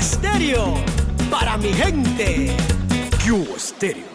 Estéreo, para mi gente. Cubo Estéreo.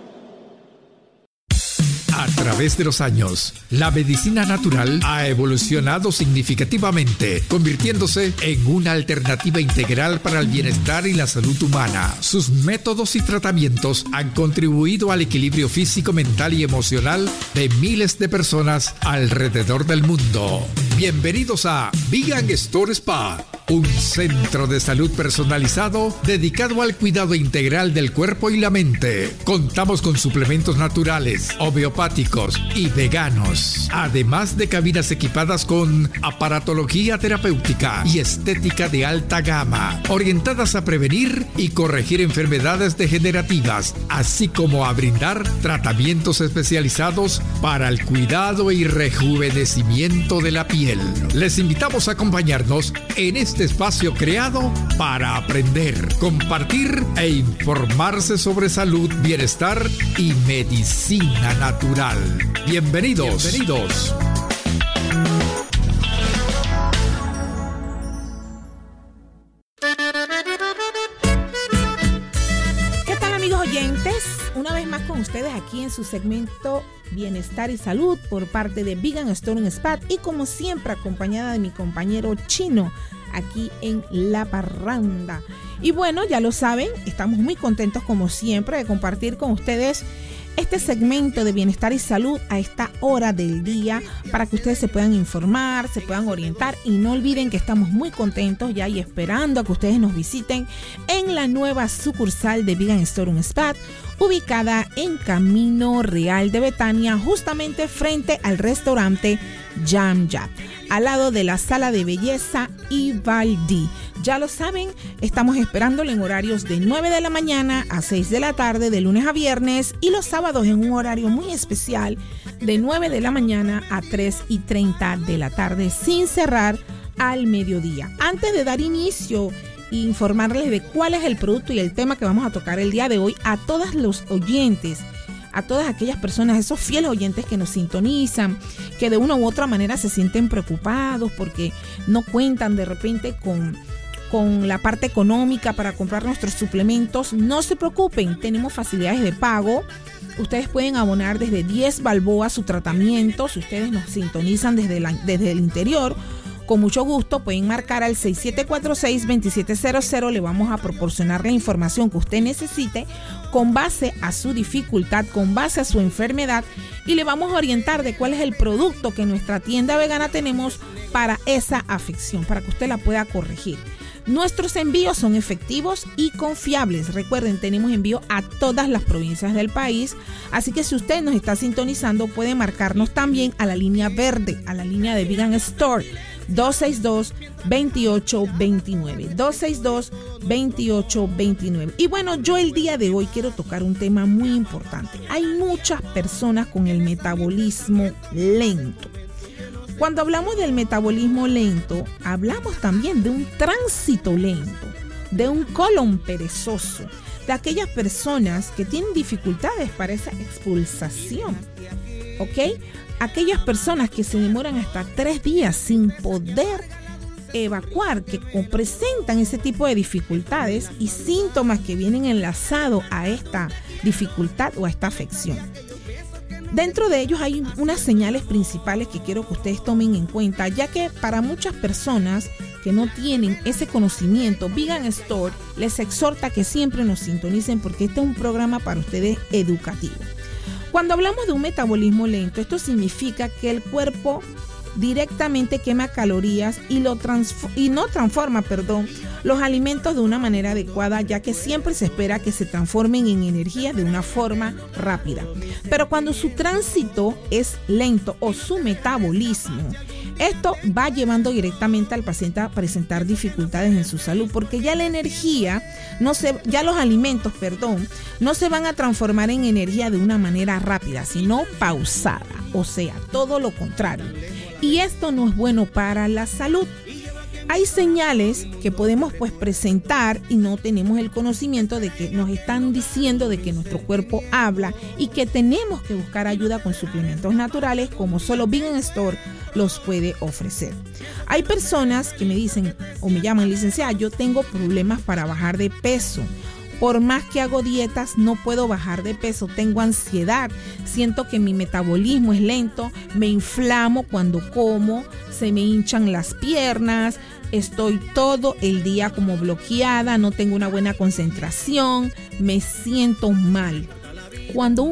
A través de los años, la medicina natural ha evolucionado significativamente, convirtiéndose en una alternativa integral para el bienestar y la salud humana. Sus métodos y tratamientos han contribuido al equilibrio físico, mental y emocional de miles de personas alrededor del mundo. Bienvenidos a Vegan Store Spa, un centro de salud personalizado dedicado al cuidado integral del cuerpo y la mente. Contamos con suplementos naturales, homeopáticos y veganos, además de cabinas equipadas con aparatología terapéutica y estética de alta gama, orientadas a prevenir y corregir enfermedades degenerativas, así como a brindar tratamientos especializados para el cuidado y rejuvenecimiento de la piel. Les invitamos a acompañarnos en este espacio creado para aprender, compartir e informarse sobre salud, bienestar y medicina natural. Bienvenidos. ¿Qué tal, amigos oyentes? Una vez más con ustedes aquí en su segmento Bienestar y Salud por parte de Vegan Store Spa, y como siempre acompañada de mi compañero Chino aquí en La Parranda. Y bueno, ya lo saben, estamos muy contentos como siempre de compartir con ustedes este segmento de bienestar y salud a esta hora del día para que ustedes se puedan informar, se puedan orientar, y no olviden que estamos muy contentos ya y esperando a que ustedes nos visiten en la nueva sucursal de Vegan Store Spa, ubicada en Camino Real de Betania, justamente frente al restaurante Yam Yam, al lado de la sala de belleza Ivaldi. Ya lo saben, estamos esperándolo en horarios de 9 de la mañana a 6 de la tarde, de lunes a viernes, y los sábados en un horario muy especial de 9 de la mañana a 3:30 de la tarde, sin cerrar al mediodía. Antes de dar inicio e informarles de cuál es el producto y el tema que vamos a tocar el día de hoy, a todos los oyentes, a todas aquellas personas, esos fieles oyentes que nos sintonizan, que de una u otra manera se sienten preocupados porque no cuentan de repente con la parte económica para comprar nuestros suplementos, no se preocupen, tenemos facilidades de pago. Ustedes pueden abonar desde 10 balboas su tratamiento. Si ustedes nos sintonizan desde el interior, con mucho gusto pueden marcar al 6746-2700. Le vamos a proporcionar la información que usted necesite con base a su dificultad, con base a su enfermedad, y le vamos a orientar de cuál es el producto que en nuestra tienda vegana tenemos para esa afección, para que usted la pueda corregir. Nuestros envíos son efectivos y confiables. Recuerden, tenemos envío a todas las provincias del país, así que si usted nos está sintonizando, puede marcarnos también a la línea verde, a la línea de Vegan Store, 262-2829, 262-2829. Y bueno, yo el día de hoy quiero tocar un tema muy importante. Hay muchas personas con el metabolismo lento. Cuando hablamos del metabolismo lento, hablamos también de un tránsito lento, de un colon perezoso, de aquellas personas que tienen dificultades para esa expulsación, ¿ok? Aquellas personas que se demoran hasta 3 días sin poder evacuar, que presentan ese tipo de dificultades y síntomas que vienen enlazados a esta dificultad o a esta afección. Dentro de ellos hay unas señales principales que quiero que ustedes tomen en cuenta, ya que para muchas personas que no tienen ese conocimiento, Vegan Store les exhorta que siempre nos sintonicen, porque este es un programa para ustedes educativo. Cuando hablamos de un metabolismo lento, esto significa que el cuerpo directamente quema calorías y no transforma los alimentos de una manera adecuada, ya que siempre se espera que se transformen en energía de una forma rápida. Pero cuando su tránsito es lento o su metabolismo, esto va llevando directamente al paciente a presentar dificultades en su salud, porque ya la energía, ya los alimentos, no se van a transformar en energía de una manera rápida, sino pausada, o sea, todo lo contrario. Y esto no es bueno para la salud. Hay señales que podemos presentar y no tenemos el conocimiento de que nos están diciendo de que nuestro cuerpo habla y que tenemos que buscar ayuda con suplementos naturales como solo Vegan Store los puede ofrecer. Hay personas que me dicen o me llaman, licenciada, yo tengo problemas para bajar de peso. Por más que hago dietas, no puedo bajar de peso, tengo ansiedad, siento que mi metabolismo es lento, me inflamo cuando como, se me hinchan las piernas, estoy todo el día como bloqueada, no tengo una buena concentración, me siento mal. Cuando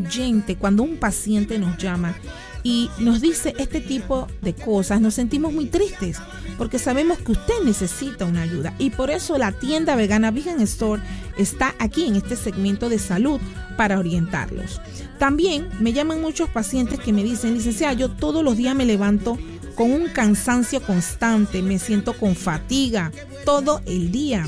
un paciente nos llama y nos dice este tipo de cosas, nos sentimos muy tristes porque sabemos que usted necesita una ayuda y por eso la tienda vegana Vegan Store está aquí en este segmento de salud para orientarlos. También me llaman muchos pacientes que me dicen, licenciada, yo todos los días me levanto con un cansancio constante, me siento con fatiga todo el día.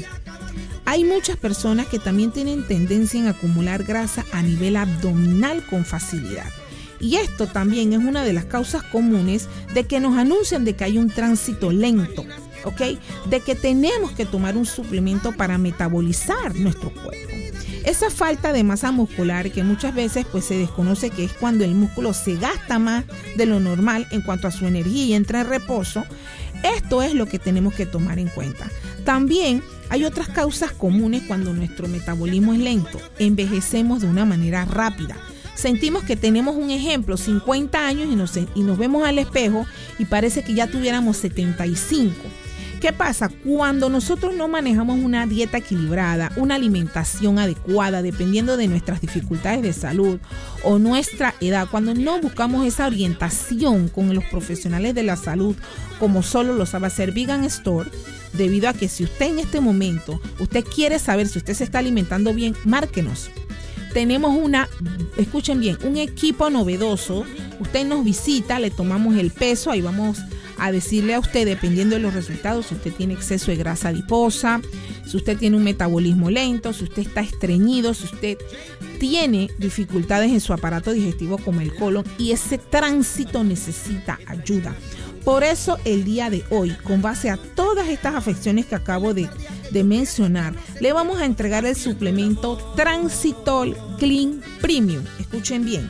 Hay muchas personas que también tienen tendencia en acumular grasa a nivel abdominal con facilidad. Y esto también es una de las causas comunes de que nos anuncian de que hay un tránsito lento, ¿ok? De que tenemos que tomar un suplemento para metabolizar nuestro cuerpo. Esa falta de masa muscular que muchas veces se desconoce que es cuando el músculo se gasta más de lo normal en cuanto a su energía y entra en reposo, esto es lo que tenemos que tomar en cuenta. También hay otras causas comunes cuando nuestro metabolismo es lento. Envejecemos de una manera rápida. Sentimos que tenemos un ejemplo, 50 años y nos vemos al espejo y parece que ya tuviéramos 75. ¿Qué pasa? Cuando nosotros no manejamos una dieta equilibrada, una alimentación adecuada, dependiendo de nuestras dificultades de salud o nuestra edad, cuando no buscamos esa orientación con los profesionales de la salud, como solo lo sabe hacer Vegan Store, debido a que si usted en este momento, usted quiere saber si usted se está alimentando bien, márquenos. Tenemos escuchen bien, un equipo novedoso. Usted nos visita, le tomamos el peso, ahí vamos a decirle a usted, dependiendo de los resultados, si usted tiene exceso de grasa adiposa, si usted tiene un metabolismo lento, si usted está estreñido, si usted tiene dificultades en su aparato digestivo como el colon y ese tránsito necesita ayuda. Por eso el día de hoy, con base a todas estas afecciones que acabo de mencionar, le vamos a entregar el suplemento Transitol Clean Premium. Escuchen bien,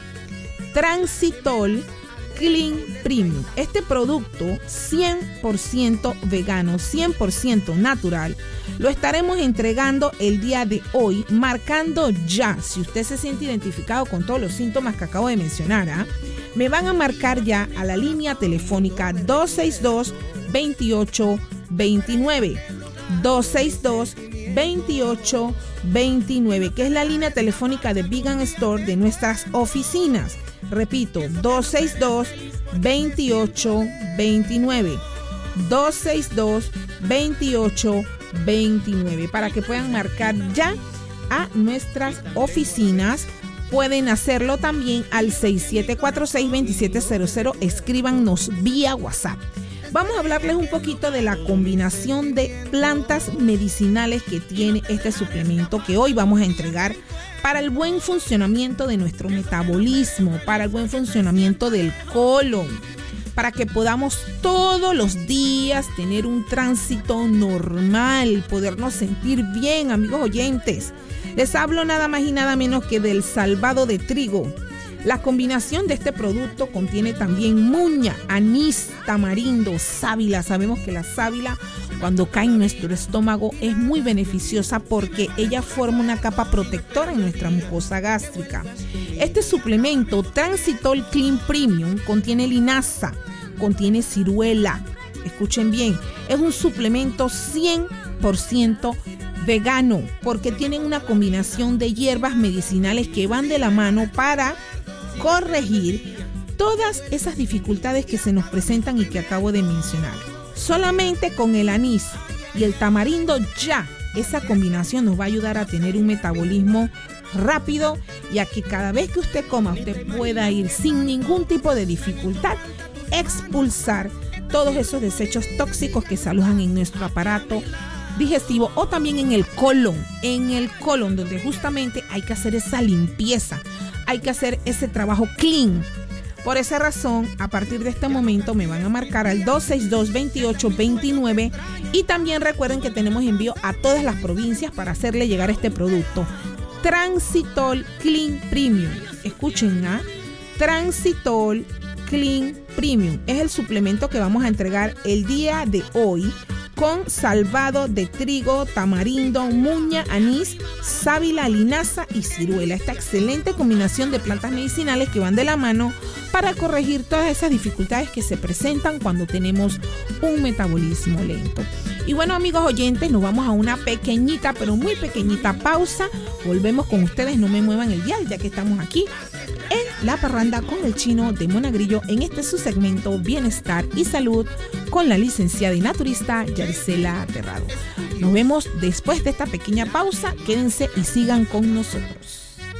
Transitol Clean Premium. Este producto 100% vegano, 100% natural, lo estaremos entregando el día de hoy, marcando ya, si usted se siente identificado con todos los síntomas que acabo de mencionar, me van a marcar ya a la línea telefónica 262-2829. 262-2829, que es la línea telefónica de Vegan Store de nuestras oficinas. Repito, 262-2829. 262-2829 para que puedan marcar ya a nuestras oficinas. Pueden hacerlo también al 6746-2700. Escríbanos vía WhatsApp. Vamos a hablarles un poquito de la combinación de plantas medicinales que tiene este suplemento que hoy vamos a entregar para el buen funcionamiento de nuestro metabolismo, para el buen funcionamiento del colon, para que podamos todos los días tener un tránsito normal, podernos sentir bien, amigos oyentes. Les hablo nada más y nada menos que del salvado de trigo. La combinación de este producto contiene también muña, anís, tamarindo, sábila. Sabemos que la sábila, cuando cae en nuestro estómago, es muy beneficiosa porque ella forma una capa protectora en nuestra mucosa gástrica. Este suplemento Transitol Clean Premium contiene linaza, contiene ciruela. Escuchen bien, es un suplemento 100% vegano porque tienen una combinación de hierbas medicinales que van de la mano para corregir todas esas dificultades que se nos presentan y que acabo de mencionar. Solamente con el anís y el tamarindo ya esa combinación nos va a ayudar a tener un metabolismo rápido y a que cada vez que usted coma usted pueda ir sin ningún tipo de dificultad expulsar todos esos desechos tóxicos que se alojan en nuestro aparato digestivo o también en el colon donde justamente hay que hacer esa limpieza, hay que hacer ese trabajo clean Por esa razón, a partir de este momento me van a marcar al 262-2829 y también recuerden que tenemos envío a todas las provincias para hacerle llegar este producto. Transitol Clean Premium. Escuchen, Transitol Clean Premium. Es el suplemento que vamos a entregar el día de hoy con salvado de trigo, tamarindo, muña, anís, sábila, linaza y ciruela. Esta excelente combinación de plantas medicinales que van de la mano para corregir todas esas dificultades que se presentan cuando tenemos un metabolismo lento. Y bueno, amigos oyentes, nos vamos a una pequeñita, pero muy pequeñita pausa. Volvemos con ustedes, no me muevan el dial, ya que estamos aquí en La Parranda con el Chino de Monagrillo, en este su segmento Bienestar y Salud, con la licenciada y naturista Yaricela Terrado. Nos vemos después de esta pequeña pausa. Quédense y sigan con nosotros.